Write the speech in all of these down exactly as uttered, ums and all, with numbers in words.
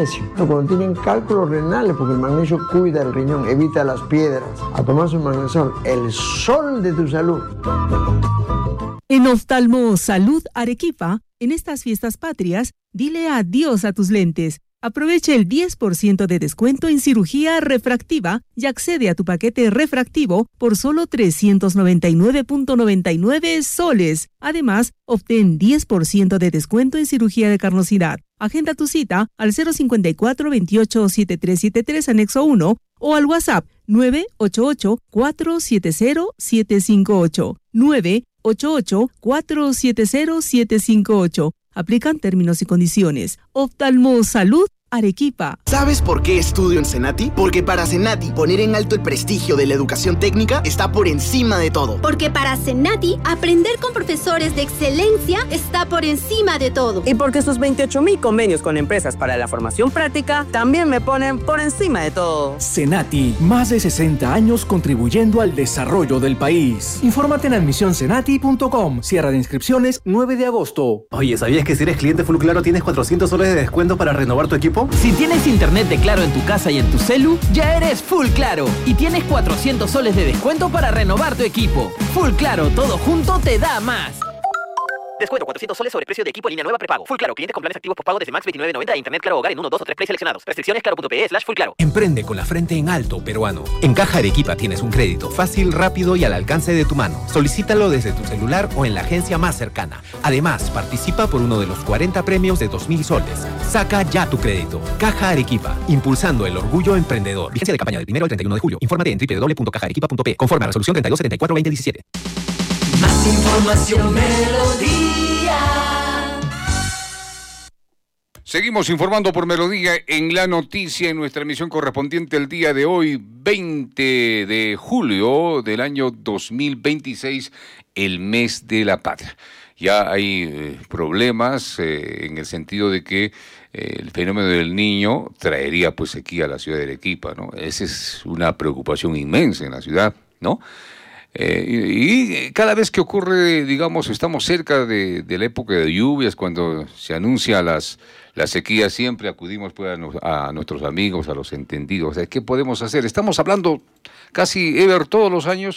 magnesio. Cuando tienen cálculos renales, porque el magnesio cuida el riñón, evita las piedras, a tomar su magnesol, el sol de tu salud. En Oftalmo Salud Arequipa, en estas fiestas patrias, dile adiós a tus lentes. Aprovecha el diez por ciento de descuento en cirugía refractiva y accede a tu paquete refractivo por solo trescientos noventa y nueve punto noventa y nueve soles. Además, obtén diez por ciento de descuento en cirugía de carnosidad. Agenda tu cita al cero cinco cuatro, veintiocho, setenta y tres setenta y tres anexo uno o al WhatsApp nueve ocho ocho, cuatro siete cero, siete cinco ocho. nueve ocho ocho, cuatro siete cero, siete cinco ocho. Aplican términos y condiciones. Oftalmo Salud Arequipa. ¿Sabes por qué estudio en Senati? Porque para Senati, poner en alto el prestigio de la educación técnica está por encima de todo. Porque para Senati, aprender con profesores de excelencia está por encima de todo. Y porque sus veintiocho mil convenios con empresas para la formación práctica también me ponen por encima de todo. Senati, más de sesenta años contribuyendo al desarrollo del país. Infórmate en admisión senati punto com. Cierra de inscripciones nueve de agosto. Oye, ¿sabías que si eres cliente Full Claro tienes cuatrocientos soles de descuento para renovar tu equipo? Si tienes internet de Claro en tu casa y en tu celu, ya eres Full Claro y tienes cuatrocientos soles de descuento para renovar tu equipo. Full Claro, todo junto te da más. Descuento cuatrocientos soles sobre precio de equipo en línea nueva prepago. Full Claro, clientes con planes activos postpago desde Max veintinueve noventa e Internet Claro Hogar en uno, dos o tres play seleccionados. Restricciones claro.pe slash Full Claro. Emprende con la frente en alto, peruano. En Caja Arequipa tienes un crédito fácil, rápido y al alcance de tu mano. Solicítalo desde tu celular o en la agencia más cercana. Además, participa por uno de los cuarenta premios de dos mil soles. Saca ya tu crédito. Caja Arequipa, impulsando el orgullo emprendedor. Vigencia de campaña del primero al treinta y uno de julio. Infórmate en doble u doble u doble u punto caja arequipa punto pe. Conforme a resolución treinta y dos setenta y cuatro veinte diecisiete. Más información, Melodía. Seguimos informando por Melodía en La Noticia, en nuestra emisión correspondiente el día de hoy, veinte de julio del año dos mil veintiséis, el mes de la patria. Ya hay eh, problemas eh, en el sentido de que eh, el fenómeno del Niño traería pues sequía a la ciudad de Arequipa, ¿no? Esa es una preocupación inmensa en la ciudad, ¿no? Eh, y, y cada vez que ocurre, digamos, estamos cerca de, de la época de lluvias, cuando se anuncia las, la sequía, siempre acudimos pues, a, nos, a nuestros amigos, a los entendidos. O sea, ¿qué podemos hacer? Estamos hablando casi, Ever, todos los años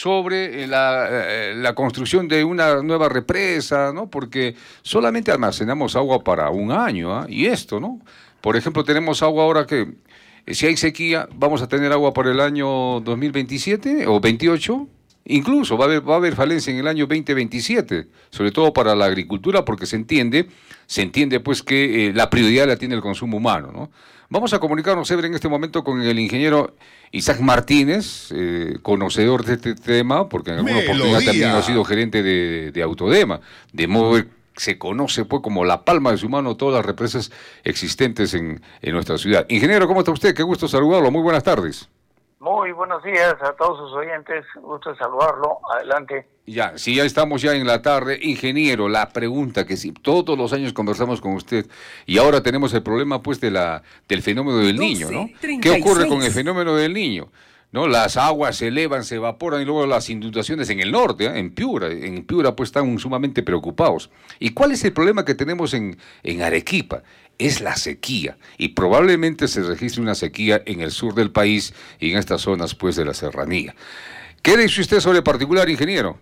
sobre la, la construcción de una nueva represa, ¿no? Porque solamente almacenamos agua para un año, ¿eh? Y esto, ¿no? Por ejemplo, tenemos agua ahora que, si hay sequía, vamos a tener agua por el año dos mil veintisiete o veintiocho. Incluso va a haber, va a haber falencia en el año veinte veintisiete, sobre todo para la agricultura, porque se entiende, se entiende pues que eh, la prioridad la tiene el consumo humano, ¿no? Vamos a comunicarnos, Ever, en este momento con el ingeniero Isaac Martínez, eh, conocedor de este tema, porque en alguna Melodía. oportunidad también ha sido gerente de, de Autodema, de modo que se conoce pues como la palma de su mano todas las represas existentes en, en nuestra ciudad. Ingeniero, ¿cómo está usted? Qué gusto saludarlo, muy buenas tardes. Muy buenos días a todos sus oyentes, gusto de saludarlo, adelante. Ya, si ya estamos ya en la tarde, ingeniero, la pregunta que si todos los años conversamos con usted y ahora tenemos el problema pues de la del fenómeno del niño, ¿no? ¿Qué ocurre con el fenómeno del niño? ¿No? Las aguas se elevan, se evaporan y luego las inundaciones en el norte, ¿eh? en Piura, en Piura pues están sumamente preocupados. ¿Y cuál es el problema que tenemos en, en Arequipa? Es la sequía, y probablemente se registre una sequía en el sur del país y en estas zonas pues de la serranía. ¿Qué dice usted sobre el particular, ingeniero?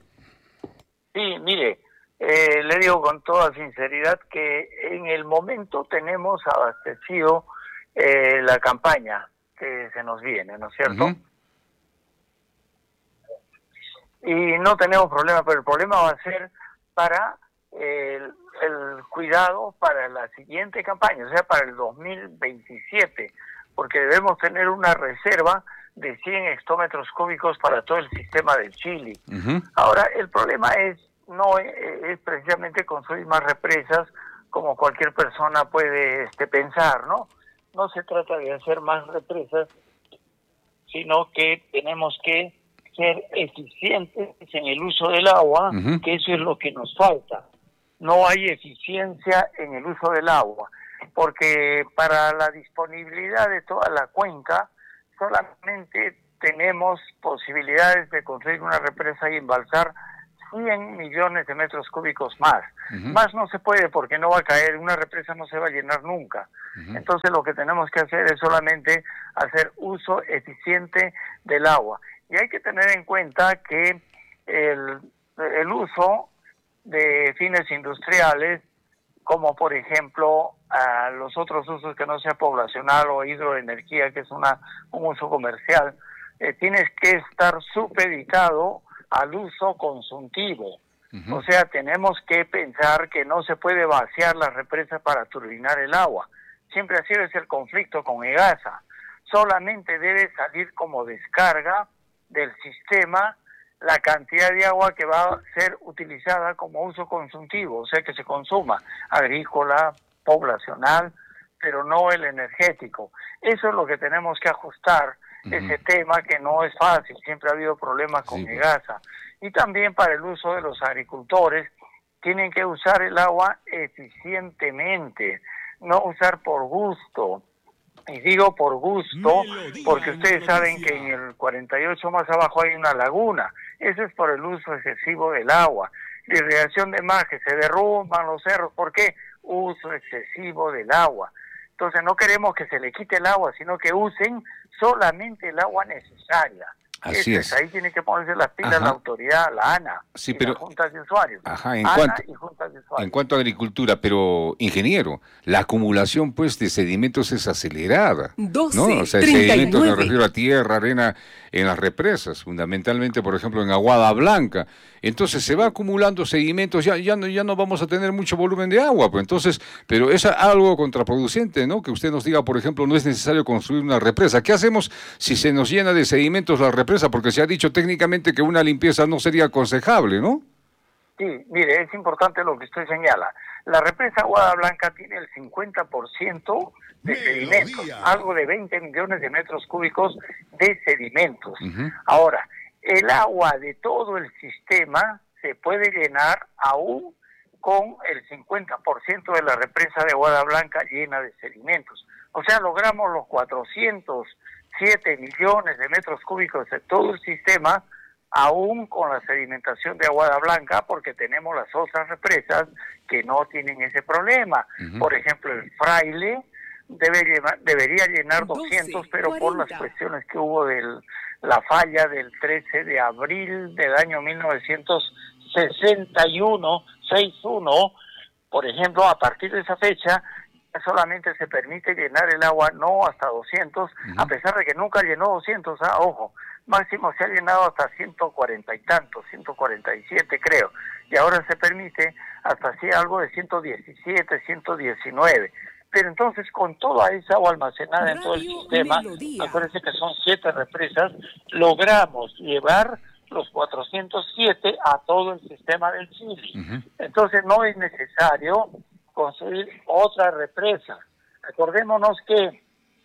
Sí, mire, eh, le digo con toda sinceridad que en el momento tenemos abastecido eh, la campaña que se nos viene, ¿no es cierto? Uh-huh. Y no tenemos problema, pero el problema va a ser para eh, el, el cuidado para la siguiente campaña, o sea, para el dos mil veintisiete, porque debemos tener una reserva de cien hectómetros cúbicos para todo el sistema del Chili. Uh-huh. Ahora, el problema es no es, es precisamente construir más represas como cualquier persona puede este, pensar, ¿no? No se trata de hacer más represas, sino que tenemos que ser eficientes en el uso del agua, uh-huh. que eso es lo que nos falta. No hay eficiencia en el uso del agua, porque para la disponibilidad de toda la cuenca solamente tenemos posibilidades de construir una represa y embalsar cien millones de metros cúbicos más. Uh-huh. Más no se puede porque no va a caer, una represa no se va a llenar nunca. Uh-huh. Entonces lo que tenemos que hacer es solamente hacer uso eficiente del agua. Y hay que tener en cuenta que el, el uso de fines industriales, como por ejemplo uh, los otros usos que no sea poblacional o hidroenergía, que es una un uso comercial, eh, tienes que estar supeditado al uso consultivo. Uh-huh. O sea, tenemos que pensar que no se puede vaciar la represa para turbinar el agua. Siempre ha sido ese el conflicto con EGASA. Solamente debe salir como descarga del sistema la cantidad de agua que va a ser utilizada como uso consultivo, o sea que se consuma, agrícola, poblacional, pero no el energético. Eso es lo que tenemos que ajustar, uh-huh. ese tema que no es fácil, siempre ha habido problemas con sí, EGASA. Y también para el uso de los agricultores, tienen que usar el agua eficientemente, no usar por gusto. Y digo por gusto, porque ustedes saben que en el cuarenta y ocho más abajo hay una laguna. Eso es por el uso excesivo del agua. La irrigación de mar, que se derrumban los cerros. ¿Por qué? Uso excesivo del agua. Entonces no queremos que se le quite el agua, sino que usen solamente el agua necesaria. Así es. es. Ahí tiene que ponerse las pilas Ajá. la autoridad, la ANA, sí, y pero, las juntas de usuarios. Ajá, en ANA cuanto, y juntas de usuarios. En cuanto a agricultura, pero ingeniero, la acumulación pues de sedimentos es acelerada, doce, ¿no? O sea, sedimentos me refiero a tierra, arena en las represas, fundamentalmente, por ejemplo, en Aguada Blanca. Entonces se va acumulando sedimentos, ya, ya, no, ya no vamos a tener mucho volumen de agua, pues entonces, pero es algo contraproducente, ¿no? Que usted nos diga, por ejemplo, no es necesario construir una represa. ¿Qué hacemos si se nos llena de sedimentos la represa? Porque se ha dicho técnicamente que una limpieza no sería aconsejable, ¿no? Sí, mire, es importante lo que usted señala. La represa Aguada Blanca tiene el cincuenta por ciento de sedimentos, algo de veinte millones de metros cúbicos de sedimentos. Uh-huh. Ahora, el agua de todo el sistema se puede llenar aún con el cincuenta por ciento de la represa de Aguada Blanca llena de sedimentos. O sea, logramos los cuatrocientos siete millones de metros cúbicos de todo el sistema, aún con la sedimentación de Aguada Blanca, porque tenemos las otras represas que no tienen ese problema. Uh-huh. Por ejemplo, el Fraile debe llevar, debería llenar doscientos, pero cuarenta por las cuestiones que hubo de la falla del trece de abril del año mil novecientos sesenta y uno, sesenta y uno, por ejemplo, a partir de esa fecha, solamente se permite llenar el agua no hasta doscientos, uh-huh. a pesar de que nunca llenó doscientos, ah, ojo, máximo se ha llenado hasta ciento cuarenta y tantos, ciento cuarenta y siete creo, y ahora se permite hasta así algo de ciento diecisiete, ciento diecinueve. Pero entonces con toda esa agua almacenada en todo el sistema, acuérdense que son siete represas, logramos llevar los cuatrocientos siete a todo el sistema del Chile. Uh-huh. Entonces no es necesario construir otra represa. Recordémonos que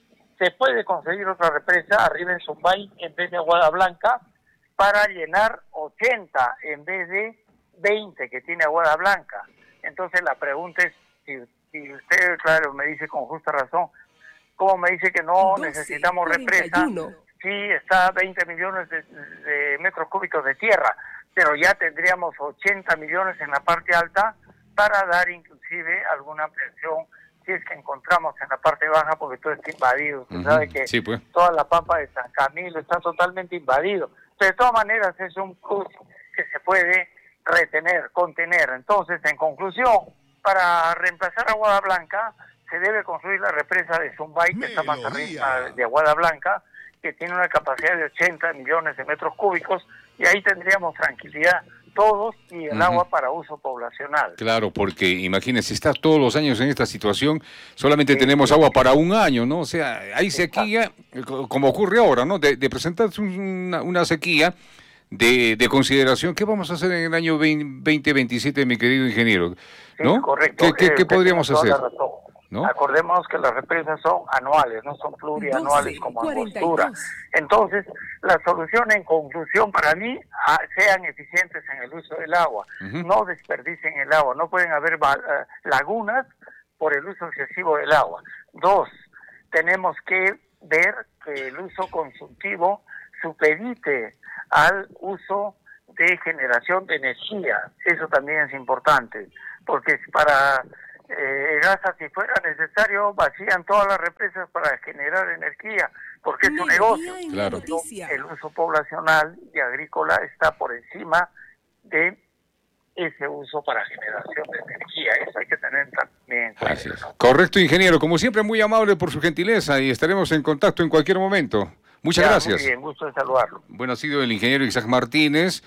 se puede conseguir otra represa arriba en Zumbay en vez de Aguada Blanca para llenar ochenta en vez de veinte que tiene Aguada Blanca. Entonces la pregunta es, si, si usted, claro, me dice con justa razón, ¿cómo me dice que no doce, necesitamos represa? Sí, está veinte millones de, de metros cúbicos de tierra, pero ya tendríamos ochenta millones en la parte alta para dar inclusive alguna ampliación si es que encontramos en la parte baja, porque todo está invadido. Usted uh-huh. sabe que sí, pues. Toda la pampa de San Camilo está totalmente invadido. Pero de todas maneras es un plus que se puede retener, contener. Entonces, en conclusión, para reemplazar Aguada Blanca, se debe construir la represa de Zumbay, que está más arriba de Aguada Blanca, que tiene una capacidad de ochenta millones de metros cúbicos, y ahí tendríamos tranquilidad todos y el uh-huh. agua para uso poblacional. Claro, porque imagínense, si estás todos los años en esta situación, solamente sí, tenemos sí, agua sí. para un año, ¿no? O sea, hay sequía, como ocurre ahora, ¿no? De, de presentarse una, una sequía de, de consideración, ¿qué vamos a hacer en el año veinte veintisiete, mi querido ingeniero? ¿No? Sí, correcto. ¿Qué, qué, qué podríamos hacer? ¿No? Acordémonos que las represas son anuales, no son plurianuales doce, como Angostura. Entonces, la solución en conclusión para mí, a, sean eficientes en el uso del agua, uh-huh. no desperdicien el agua, no pueden haber uh, lagunas por el uso excesivo del agua. Dos, tenemos que ver que el uso consultivo supedite al uso de generación de energía. Eso también es importante, porque para eh, Egasa, si fuera necesario, vacían todas las represas para generar energía, porque es un negocio. Claro. El uso poblacional y agrícola está por encima de ese uso para generación de energía. Eso hay que tener también en cuenta. Así es. Correcto, ingeniero. Como siempre, muy amable por su gentileza y estaremos en contacto en cualquier momento. Muchas Ya, gracias. Muy bien, gusto de saludarlo. Bueno, ha sido el ingeniero Isaac Martínez,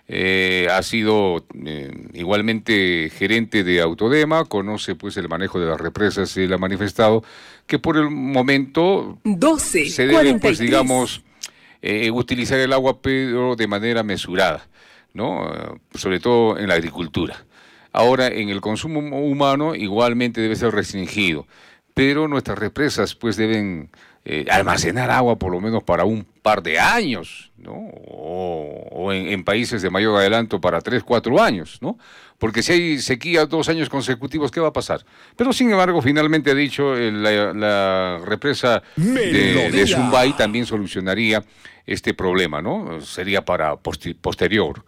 eh, ha sido eh, igualmente gerente de Autodema, conoce pues el manejo de las represas y él ha manifestado que por el momento doce, se debe pues digamos eh, utilizar el agua pero de manera mesurada, ¿no? Eh, sobre todo en la agricultura. Ahora en el consumo humano igualmente debe ser restringido, pero nuestras represas pues deben eh, almacenar agua por lo menos para un par de años, ¿no? O, o en, en países de mayor adelanto para tres, cuatro años, ¿no? Porque si hay sequía dos años consecutivos, ¿qué va a pasar? Pero sin embargo, finalmente ha dicho, eh, la, la represa de, de Zumbay también solucionaría este problema, ¿no? Sería para posti- posterior.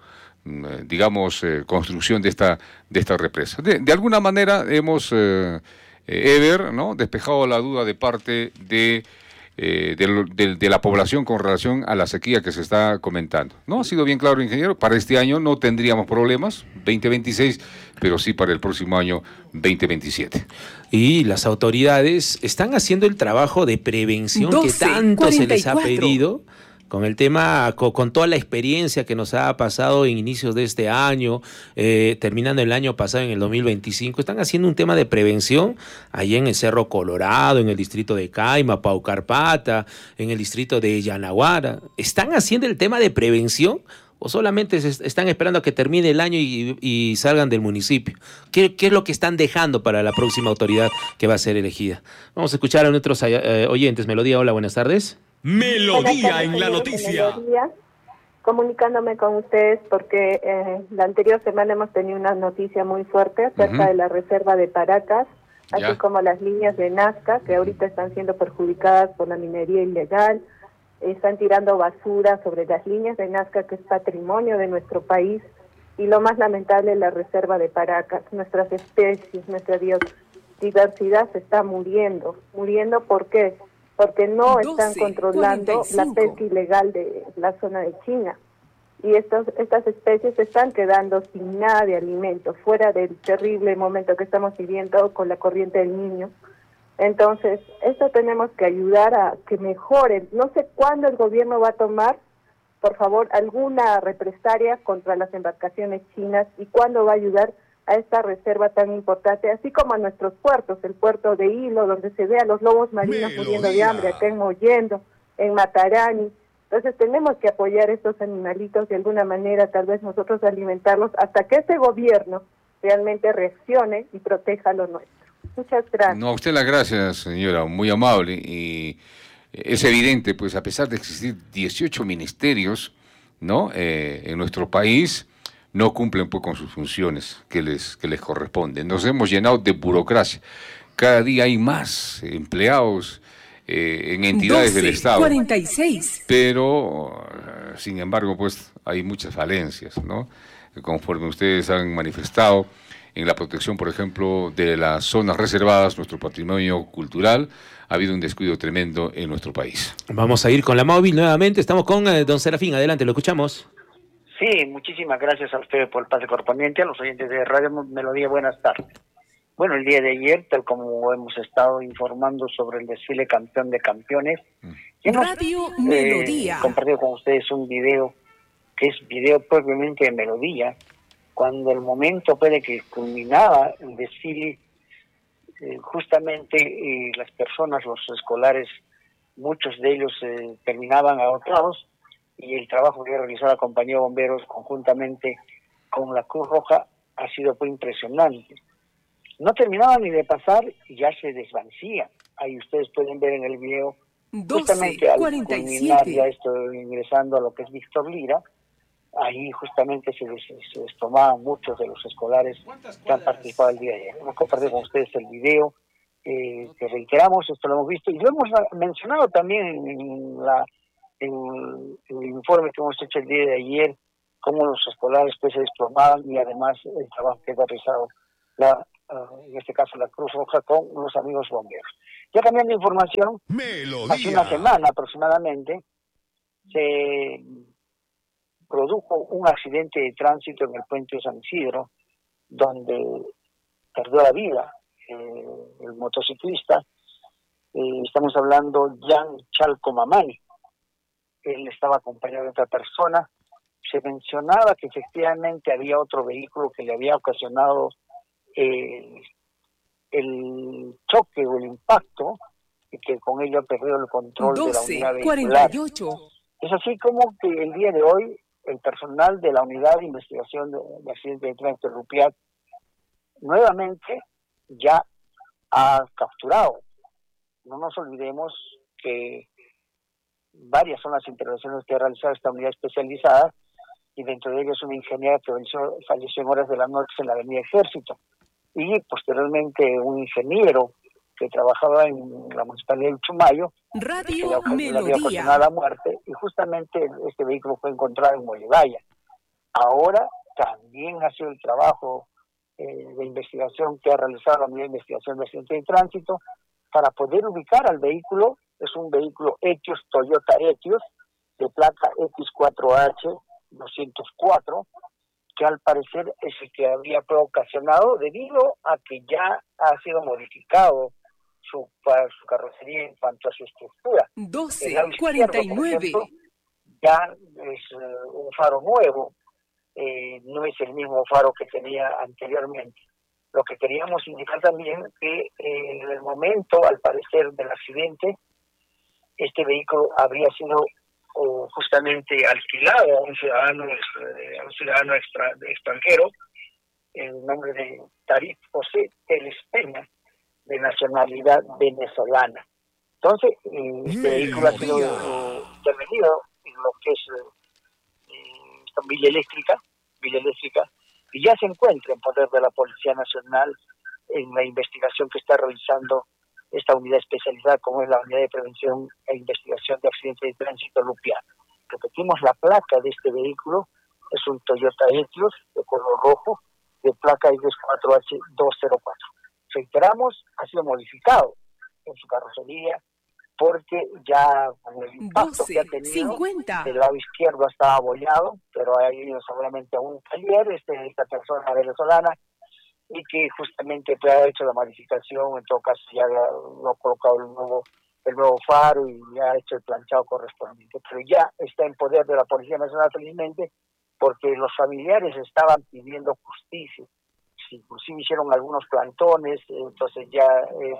digamos, eh, construcción de esta, de esta represa. De, de alguna manera hemos, eh, eh, Ever, ¿no? despejado la duda de parte de, eh, de, de, de la población con relación a la sequía que se está comentando. ¿No? Ha sido bien claro, ingeniero, para este año no tendríamos problemas, veinte veintiséis, pero sí para el próximo año, veinte veintisiete. Y las autoridades están haciendo el trabajo de prevención doce, que tanto cuarenta y se les ha cuatro. pedido, con el tema, con, con toda la experiencia que nos ha pasado en inicios de este año, eh, terminando el año pasado en el dos mil veinticinco, están haciendo un tema de prevención allí en el Cerro Colorado, en el distrito de Caima, Paucarpata, en el distrito de Yanaguara. ¿Están haciendo el tema de prevención o solamente se están esperando a que termine el año y, y salgan del municipio? ¿Qué, ¿Qué es lo que están dejando para la próxima autoridad que va a ser elegida? Vamos a escuchar a nuestros eh, oyentes. Melodía, hola, buenas tardes. Melodía en la noticia. Melodía, comunicándome con ustedes porque eh, la anterior semana hemos tenido una noticia muy fuerte acerca uh-huh. de la reserva de Paracas, así ya. como las líneas de Nazca que ahorita están siendo perjudicadas por la minería ilegal. Están tirando basura sobre las líneas de Nazca, que es patrimonio de nuestro país, y lo más lamentable es la reserva de Paracas. Nuestras especies, nuestra biodiversidad se está muriendo. ¿Muriendo por qué? Porque no doce, están controlando la pesca ilegal de la zona de China. Y estos, estas especies se están quedando sin nada de alimento, fuera del terrible momento que estamos viviendo con la corriente del Niño. Entonces, esto tenemos que ayudar a que mejoren. No sé cuándo el gobierno va a tomar, por favor, alguna represalia contra las embarcaciones chinas y cuándo va a ayudar a esta reserva tan importante, así como a nuestros puertos, el puerto de Hilo, donde se ve a los lobos marinos Melodía. muriendo de hambre, acá en Mollendo, en Matarani. Entonces tenemos que apoyar a estos animalitos de alguna manera, tal vez nosotros alimentarlos, hasta que este gobierno realmente reaccione y proteja lo nuestro. Muchas gracias. No, a usted las gracias, señora, muy amable. Y es evidente, pues a pesar de existir dieciocho ministerios, ¿no? Eh, en nuestro país, no cumplen pues con sus funciones que les, que les corresponden. Nos hemos llenado de burocracia. Cada día hay más empleados eh, en entidades doce, del Estado. cuarenta y seis. Pero, sin embargo, pues hay muchas falencias, ¿no? Conforme ustedes han manifestado, en la protección, por ejemplo, de las zonas reservadas, nuestro patrimonio cultural, ha habido un descuido tremendo en nuestro país. Vamos a ir con la móvil nuevamente. Estamos con eh, don Serafín. Adelante, lo escuchamos. Sí, muchísimas gracias a ustedes por el pase correspondiente, a los oyentes de Radio Melodía, buenas tardes. Bueno, el día de ayer, tal como hemos estado informando sobre el desfile campeón de campeones, hemos Radio eh, Melodía. compartido con ustedes un video, que es video propiamente de Melodía, cuando el momento de que culminaba el desfile, eh, justamente eh, las personas, los escolares, muchos de ellos eh, terminaban agotados, y el trabajo que ha realizado la compañía de bomberos conjuntamente con la Cruz Roja ha sido pues impresionante. No terminaba ni de pasar y ya se desvanecía. Ahí ustedes pueden ver en el video, justamente al culminar ya esto, ingresando a lo que es Víctor Lira, ahí justamente se, les, se les tomaban muchos de los escolares que han participado el día de ayer. Hemos compartido con ustedes el video, eh, que reiteramos, esto lo hemos visto y lo hemos mencionado también en la... En el informe que hemos hecho el día de ayer cómo los escolares pues se desplomaban y además el trabajo que ha realizado la, uh, en este caso la Cruz Roja con los amigos bomberos. Ya cambiando de información, Melodía. hace una semana aproximadamente se produjo un accidente de tránsito en el puente de San Isidro, donde perdió la vida eh, el motociclista. Eh, estamos hablando Jan Chalco Mamani. Él estaba acompañado de otra persona. Se mencionaba que efectivamente había otro vehículo que le había ocasionado eh, el choque o el impacto y que con ello ha perdido el control de la unidad vehicular. cuarenta y ocho. Es así como que el día de hoy el personal de la unidad de investigación de, de accidentes de tránsito de Rupiat nuevamente ya ha capturado. No nos olvidemos que varias son las intervenciones que ha realizado esta unidad especializada y dentro de ellas una ingeniera que falleció, falleció en horas de la noche en la avenida Ejército y posteriormente un ingeniero que trabajaba en la municipalidad de Chumayo Radio que le, le había Melodía. ocasionado la muerte y justamente este vehículo fue encontrado en Mollevaya. Ahora también ha sido el trabajo eh, de investigación que ha realizado la unidad de investigación de accidentes de tránsito para poder ubicar al vehículo. Es un vehículo Etios, Toyota Etios, de placa X cuatro H doscientos cuatro, que al parecer es el que habría ocasionado debido a que ya ha sido modificado su, su carrocería en cuanto a su estructura. doce cuarenta y nueve. Ya es uh, un faro nuevo, eh, no es el mismo faro que tenía anteriormente. Lo que queríamos indicar también que eh, en el momento, al parecer, del accidente, este vehículo habría sido uh, justamente alquilado a un ciudadano, eh, a un ciudadano extra, de extranjero, en nombre de Tarif José Teles Peña, de nacionalidad venezolana. Entonces, eh, este vehículo ha sido uh, intervenido en lo que es eh, esta Villa Eléctrica, Villa Eléctrica, y ya se encuentra en poder de la Policía Nacional en la investigación que está realizando esta unidad especializada como es la Unidad de Prevención e Investigación de Accidentes de Tránsito Rupiat. Repetimos, la placa de este vehículo es un Toyota Etios de color rojo, de placa X cuatro H doscientos cuatro. Reiteramos, ha sido modificado en su carrocería porque ya con el impacto doce, que ha tenido, cincuenta. el lado izquierdo estaba abollado, pero ha ido seguramente a un taller, este, esta persona venezolana, y que justamente pues, ha hecho la modificación, en todo caso ya lo ha colocado el nuevo, el nuevo faro y ya ha hecho el planchado correspondiente. Pero ya está en poder de la Policía Nacional felizmente, porque los familiares estaban pidiendo justicia. Inclusive hicieron algunos plantones, entonces ya... Eh,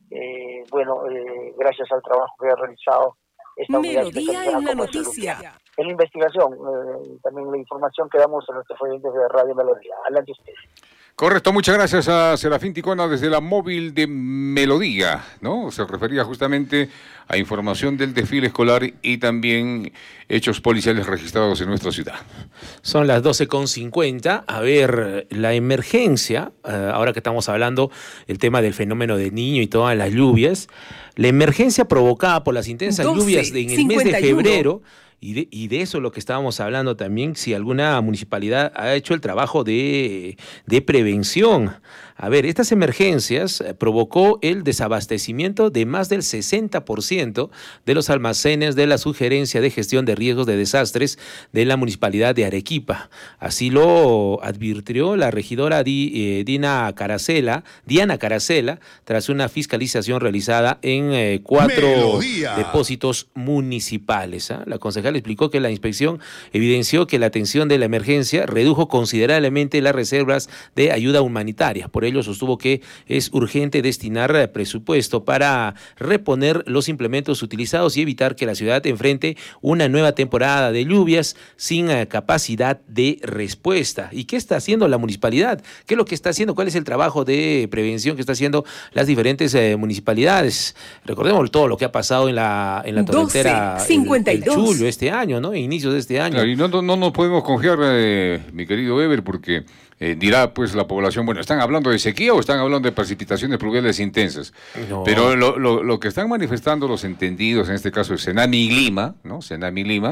Eh, bueno, eh, gracias al trabajo que ha realizado esta unidad Melodía en la noticia. En la investigación, eh, también la información que damos a nuestros oyentes de Radio Melodía. Adelante ustedes. Correcto, muchas gracias a Serafín Ticona desde la móvil de Melodía, ¿no? Se refería justamente a información del desfile escolar y también hechos policiales registrados en nuestra ciudad. Son las doce con cincuenta. A ver, la emergencia, eh, ahora que estamos hablando el tema del fenómeno del Niño y todas las lluvias, la emergencia provocada por las intensas doce, lluvias de, en el cincuenta y uno. mes de febrero. Y de, y de eso lo que estábamos hablando también, si alguna municipalidad ha hecho el trabajo de, de prevención. A ver, estas emergencias provocó el desabastecimiento de más del sesenta por ciento de los almacenes de la Sugerencia de Gestión de Riesgos de Desastres de la Municipalidad de Arequipa. Así lo advirtió la regidora Di, eh, Dina Caracela, Diana Caracela, tras una fiscalización realizada en eh, cuatro Melodía. depósitos municipales. ¿eh? La concejal explicó que la inspección evidenció que la atención de la emergencia redujo considerablemente las reservas de ayuda humanitaria. Por ello sostuvo que es urgente destinar presupuesto para reponer los implementos utilizados y evitar que la ciudad enfrente una nueva temporada de lluvias sin capacidad de respuesta. ¿Y qué está haciendo la municipalidad? ¿Qué es lo que está haciendo? ¿Cuál es el trabajo de prevención que está haciendo las diferentes eh, municipalidades? Recordemos todo lo que ha pasado en la, en la tormentera el, el Chullo este año, ¿no? Inicios de este año. Claro, y no, no, no nos podemos confiar, eh, mi querido Ever, porque eh, dirá pues la población, bueno, ¿están hablando de sequía o están hablando de precipitaciones pluviales intensas? No. Pero lo, lo, lo que están manifestando los entendidos, en este caso el Senami Lima, ¿no? Senami Lima,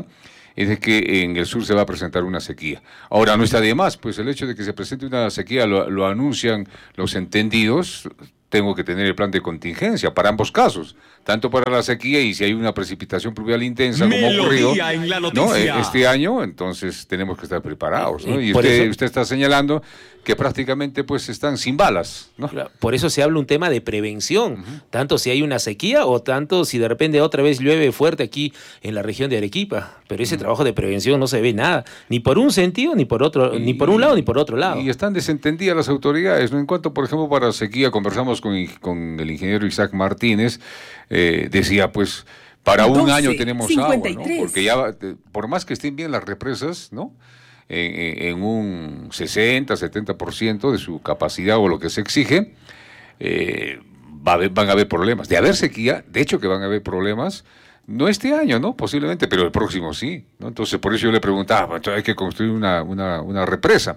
es de que en el sur se va a presentar una sequía. Ahora, no está de más, pues el hecho de que se presente una sequía lo, lo anuncian los entendidos. Tengo que tener el plan de contingencia para ambos casos, tanto para la sequía y si hay una precipitación pluvial intensa como ha ocurrido, en la ¿no? este año, entonces tenemos que estar preparados, ¿no? Y Y por usted, eso- usted está señalando que prácticamente pues están sin balas, ¿no? Por eso se habla un tema de prevención, uh-huh. tanto si hay una sequía o tanto si de repente otra vez llueve fuerte aquí en la región de Arequipa. Pero ese uh-huh. trabajo de prevención no se ve nada, ni por un sentido, ni por otro, y, ni por un lado, ni por otro lado. Y están desentendidas las autoridades, ¿no? En cuanto, por ejemplo, para sequía, conversamos con, con el ingeniero Isaac Martínez, eh, decía pues, para un doce, año tenemos cincuenta y tres. agua, ¿no? Porque ya, por más que estén bien las represas, ¿no? En, en un sesenta, setenta por ciento de su capacidad o lo que se exige, eh, va a haber, van a haber problemas. De haber sequía, de hecho que van a haber problemas, no este año, ¿no? Posiblemente, pero el próximo sí, ¿no? Entonces, por eso yo le preguntaba, entonces hay que construir una, una, una represa.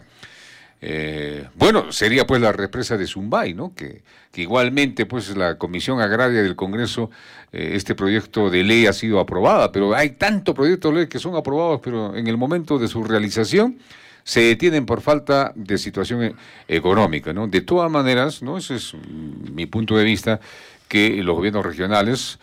Eh, bueno, sería pues la represa de Zumbay, ¿no? Que, que igualmente pues la Comisión Agraria del Congreso, eh, este proyecto de ley ha sido aprobada, pero hay tantos proyectos de ley que son aprobados, pero en el momento de su realización se detienen por falta de situación e- económica, ¿no? De todas maneras, ¿no? Ese es mi punto de vista, que los gobiernos regionales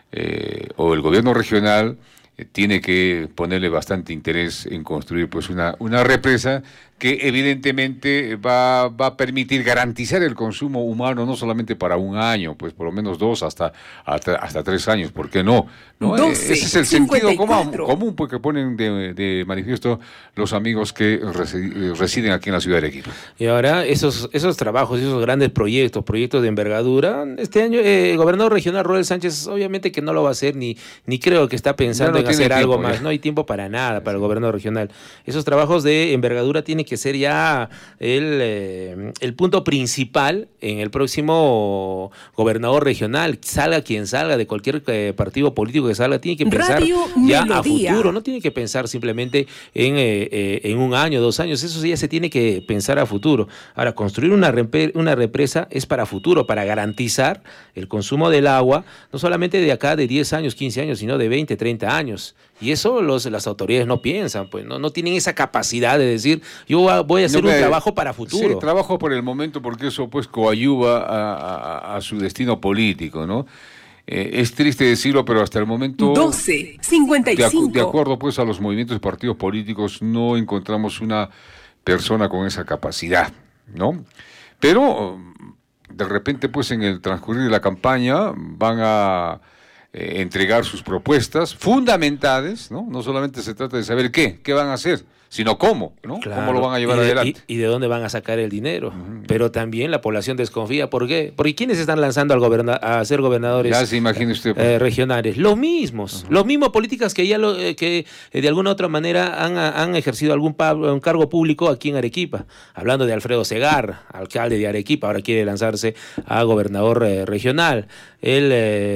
eh, o el gobierno regional eh, tiene que ponerle bastante interés en construir pues una, una represa que evidentemente va, va a permitir garantizar el consumo humano no solamente para un año, pues por lo menos dos hasta, hasta, hasta tres años, ¿por qué no? ¿No? doce, Ese es el cincuenta y sentido común, cuatro. común pues, que ponen de, de manifiesto los amigos que residi- residen aquí en la ciudad de Arequipa. Y ahora esos, esos trabajos, esos grandes proyectos, proyectos de envergadura, este año eh, el gobernador regional Roel Sánchez obviamente que no lo va a hacer, ni, ni creo que está pensando Ya no en tiene hacer algo tiempo, más, ya. no hay tiempo para nada para el gobernador regional. Esos trabajos de envergadura tienen que ser ya el, eh, el punto principal en el próximo gobernador regional, salga quien salga, de cualquier eh, partido político que salga, tiene que pensar Radio ya Melodía. a futuro, no tiene que pensar simplemente en, eh, eh, en un año, dos años, eso ya se tiene que pensar a futuro. Ahora, construir una, repre- una represa es para futuro, para garantizar el consumo del agua, no solamente de acá de diez años, quince años, sino de veinte, treinta años. Y eso los, las autoridades no piensan, pues no, no tienen esa capacidad de decir, yo voy a hacer No, un me- trabajo para futuro. Sí, trabajo por el momento porque eso pues coadyuva a, a- a su destino político, ¿no? Eh, es triste decirlo, pero hasta el momento... doce, cincuenta y De, acu- cinco. de acuerdo pues a los movimientos y partidos políticos, no encontramos una persona con esa capacidad, ¿no? Pero de repente pues en el transcurrir de la campaña van a eh, entregar sus propuestas fundamentadas, ¿no? No solamente se trata de saber qué, qué van a hacer, sino cómo, ¿no? Claro, Cómo lo van a llevar y de, adelante. Y, y de dónde van a sacar el dinero. Uh-huh. Pero también la población desconfía. ¿Por qué? Porque ¿quiénes están lanzando al goberna- a ser gobernadores Ya se imagina usted. Pues. eh, regionales? Los mismos. Uh-huh. Los mismos políticas que ya lo, eh, que eh, de alguna u otra manera han, han ejercido algún pa- un cargo público aquí en Arequipa. Hablando de Alfredo Segar, alcalde de Arequipa, ahora quiere lanzarse a gobernador eh, regional. Él,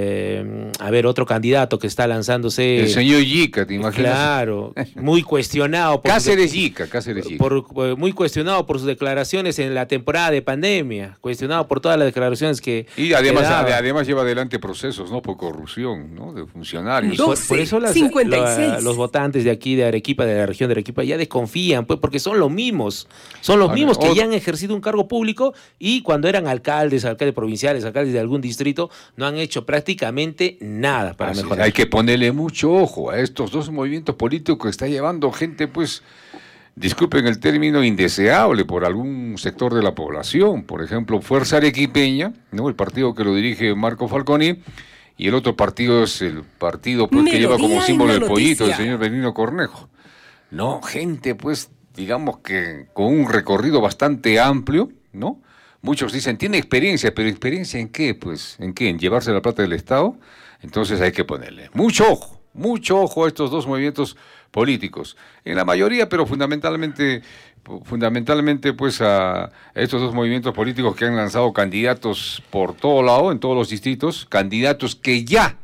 eh, a ver, otro candidato que está lanzándose. El señor Yica, ¿te imaginas? Claro, muy cuestionado. Por Cáceres Yica, Cáceres Yica. Por, por, muy cuestionado por sus declaraciones en la temporada de pandemia, cuestionado por todas las declaraciones que Y además, que daba. además lleva adelante procesos, ¿no? Por corrupción, ¿no? De funcionarios. Por, por eso las, la, los votantes de aquí, de Arequipa, de la región de Arequipa, ya desconfían, pues, porque son los mismos. Son los Ahora, mismos que otro. ya han ejercido un cargo público y cuando eran alcaldes, alcaldes provinciales, alcaldes de algún distrito, no han hecho prácticamente nada para Así es, mejorar. hay que ponerle mucho ojo a estos dos movimientos políticos que está llevando gente, pues, disculpen el término, indeseable por algún sector de la población. Por ejemplo, Fuerza Arequipeña, ¿no? El partido que lo dirige Marco Falconi, y el otro partido es el partido pues, que lleva como símbolo el pollito, el señor Benigno Cornejo. No, gente, pues, digamos que con un recorrido bastante amplio, ¿no? Muchos dicen, tiene experiencia, pero ¿experiencia en qué? Pues, ¿en qué? ¿En llevarse la plata del Estado? Entonces hay que ponerle mucho ojo, mucho ojo a estos dos movimientos políticos. En la mayoría, pero fundamentalmente, fundamentalmente pues a estos dos movimientos políticos que han lanzado candidatos por todo lado, en todos los distritos, candidatos que ya,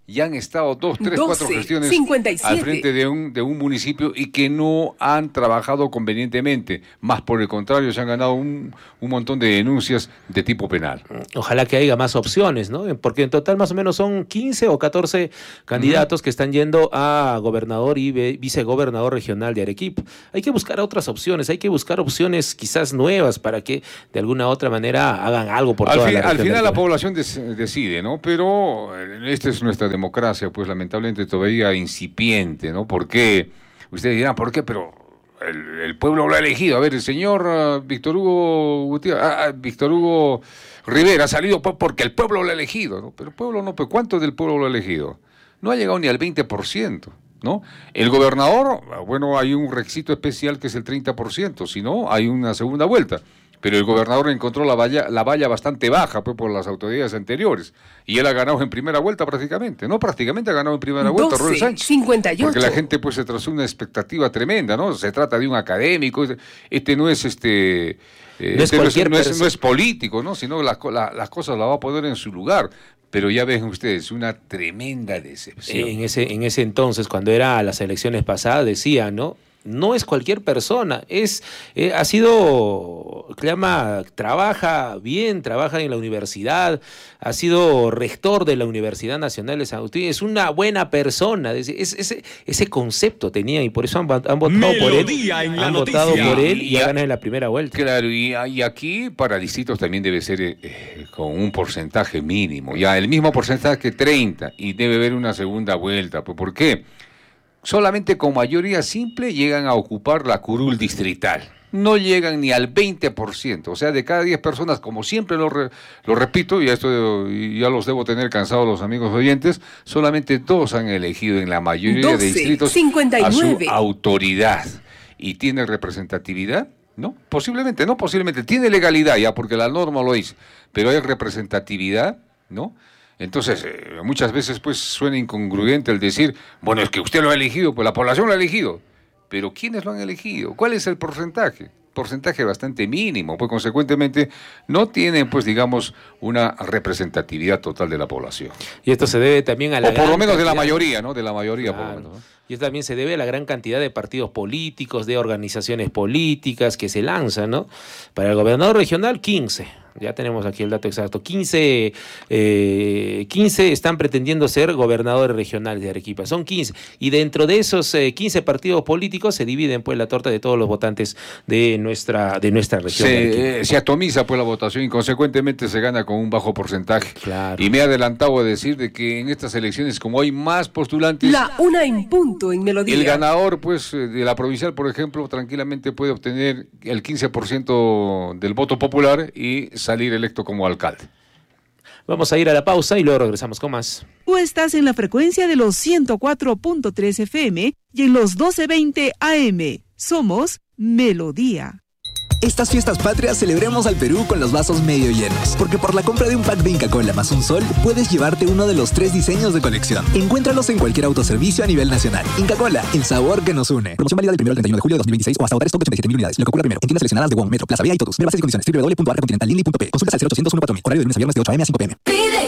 ya han estado dos, tres, doce, cuatro gestiones cincuenta y siete. al frente de un, de un municipio y que no han trabajado convenientemente. Más por el contrario, se han ganado un, un montón de denuncias de tipo penal. Ojalá que haya más opciones, ¿no? Porque en total más o menos son quince o catorce candidatos uh-huh. que están yendo a gobernador y vicegobernador regional de Arequipa. Hay que buscar otras opciones, hay que buscar opciones quizás nuevas para que de alguna u otra manera hagan algo por al toda fin, la región. Al final la población des, decide, ¿no? Pero esta es nuestra democracia, pues lamentablemente todavía incipiente, ¿no? ¿Por qué? Ustedes dirán, ¿por qué? Pero el, el pueblo lo ha elegido. A ver, el señor uh, Víctor Hugo Gutiérrez, ah, Víctor Hugo Rivera ha salido pues, porque el pueblo lo ha elegido, ¿no? Pero el pueblo no, pues ¿cuánto del pueblo lo ha elegido? No ha llegado ni al veinte por ciento, ¿no? El gobernador, bueno, hay un requisito especial que es el treinta por ciento, si no, hay una segunda vuelta. Pero el gobernador encontró la valla, la valla bastante baja pues, por las autoridades anteriores. Y él ha ganado en primera vuelta prácticamente. No, prácticamente ha ganado en primera vuelta doce, Roel Sánchez. cincuenta y ocho. Porque la gente pues se trazó una expectativa tremenda, ¿no? Se trata de un académico. Este no es este... Eh, no, es este no, es, no, es, no es político, ¿no? Sino la, la, las cosas las va a poner en su lugar. Pero ya ven ustedes, una tremenda decepción. En ese, en ese entonces, cuando era las elecciones pasadas, decía, ¿no? No es cualquier persona, es eh, ha sido, llama, trabaja bien, trabaja en la universidad, ha sido rector de la Universidad Nacional de San Agustín, es una buena persona, es, es, ese, ese concepto tenía y por eso han, han votado Melodía por él, han votado por él y, y ha ganado en la primera vuelta. Claro, y, y aquí para distritos también debe ser eh, con un porcentaje mínimo, ya el mismo porcentaje treinta y debe haber una segunda vuelta, ¿por qué? Solamente con mayoría simple llegan a ocupar la curul distrital. No llegan ni al veinte por ciento. O sea, de cada diez personas, como siempre lo, re, lo repito, y esto ya los debo tener cansados los amigos oyentes, solamente dos han elegido en la mayoría doce, de distritos cincuenta y nueve. A su autoridad. ¿Y tiene representatividad? No, posiblemente, no, posiblemente. Tiene legalidad ya, porque la norma lo dice. Pero hay representatividad, ¿no? Entonces, eh, muchas veces pues suena incongruente el decir, bueno, es que usted lo ha elegido, pues la población lo ha elegido. Pero ¿quiénes lo han elegido? ¿Cuál es el porcentaje? Porcentaje bastante mínimo, pues consecuentemente no tienen, pues digamos, una representatividad total de la población. Y esto se debe también a la... O por lo menos de la mayoría, ¿no? De la mayoría, claro. Por lo menos, ¿no? Y esto también se debe a la gran cantidad de partidos políticos, de organizaciones políticas que se lanzan, ¿no? Para el gobernador regional, quince. Ya tenemos aquí el dato exacto. quince, eh, quince están pretendiendo ser gobernadores regionales de Arequipa. Son quince. Y dentro de esos eh, quince partidos políticos se dividen pues la torta de todos los votantes de nuestra, de nuestra región. Se, eh, se atomiza pues la votación y consecuentemente se gana con un bajo porcentaje. Claro. Y me he adelantado a decir de que en estas elecciones, como hay más postulantes... La una en punto en Melodía. El ganador pues de la provincial, por ejemplo, tranquilamente puede obtener el quince por ciento del voto popular y salir electo como alcalde. Vamos a ir a la pausa y luego regresamos con más. Tú estás en la frecuencia de los ciento cuatro punto tres F M y en los doce veinte A M. Somos Melodía. Estas fiestas patrias celebremos al Perú con los vasos medio llenos, porque por la compra de un pack de Inca Kola más un sol, puedes llevarte uno de los tres diseños de colección. Encuéntralos en cualquier autoservicio a nivel nacional. Inca Kola, el sabor que nos une. Promoción válida del primero al treinta y uno de julio de dos mil veintiséis o hasta agotar stock de ochenta y siete mil unidades. Lo que ocurre primero. En tiendas seleccionadas de Wong, Metro, Plaza Vía y Totus. Ver bases y condiciones. doble u doble u doble u punto arca continental línea punto pe. Consultas al cero ochocientos uno cuatro mil. Horario de lunes a viernes de ocho a m a cinco p m.